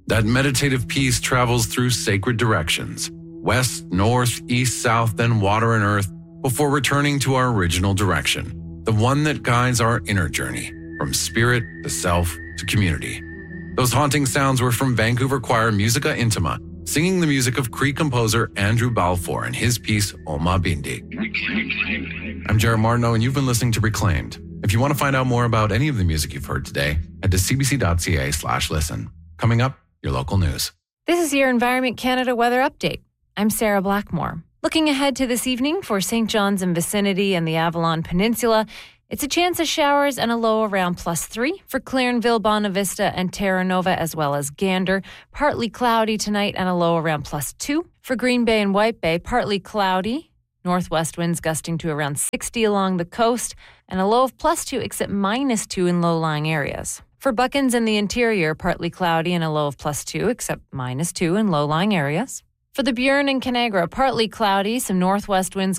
That meditative peace travels through sacred directions, west, north, east, south, then water and earth, before returning to our original direction, the one that guides our inner journey, from spirit to self to community. Those haunting sounds were from Vancouver choir Musica Intima, singing the music of Cree composer Andrew Balfour and his piece Oma Bindi. I'm Jared Martineau, and you've been listening to Reclaimed. If you want to find out more about any of the music you've heard today, head to cbc.ca/listen. Coming up, your local news. This is your Environment Canada weather update. I'm Sarah Blackmore. Looking ahead to this evening for St. John's and vicinity and the Avalon Peninsula, it's a chance of showers and a low around +3 for Clarenville, Bonavista, and Terra Nova, as well as Gander. Partly cloudy tonight and a low around +2. For Green Bay and White Bay, partly cloudy. Northwest winds gusting to around 60 along the coast and a low of +2 except -2 in low-lying areas. For Buckens and the interior, partly cloudy and a low of +2 except -2 in low-lying areas. For the Burin and Canagra, partly cloudy, some northwest winds